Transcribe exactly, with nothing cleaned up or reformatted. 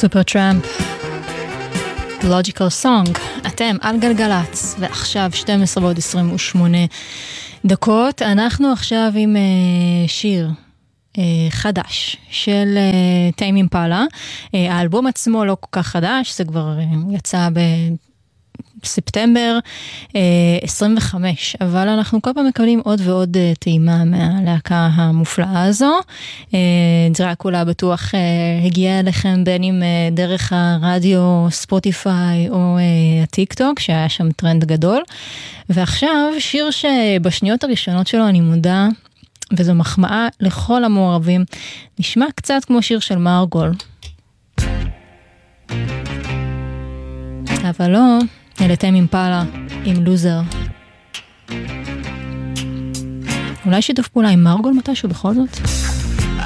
סופר טראמפ, לוג'יקל סונג. אתם על גלגלץ, ועכשיו שתים עשרה ועוד עשרים ושמונה דקות. אנחנו עכשיו עם uh, שיר uh, חדש של uh, טיימ אימפלה. uh, האלבום עצמו לא כל כך חדש, זה כבר uh, יצא ב... ספטמבר עשרים וחמש, אבל אנחנו כל פעם מקבלים עוד ועוד טעימה מהלהקה המופלאה הזו. דרקולה בטוח הגיע אליכם בין אם דרך הרדיו, ספוטיפיי או הטיק טוק, שהיה שם טרנד גדול. ועכשיו שיר שבשניות הראשונות שלו אני מודה, וזו מחמאה לכל המעורבים, נשמע קצת כמו שיר של מרגול. אבל לא, אלה טיימ אימפלה עם לוזר. אולי שיתוף פעולה עם מרגול מתישהו בכל זאת?